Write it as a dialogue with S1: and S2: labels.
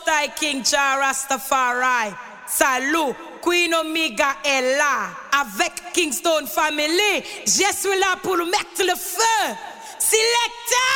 S1: Thy King Jah Rastafari. Salut, Queen Omega est là. Avec Kingston Family, je suis là pour mettre le feu. Selecta!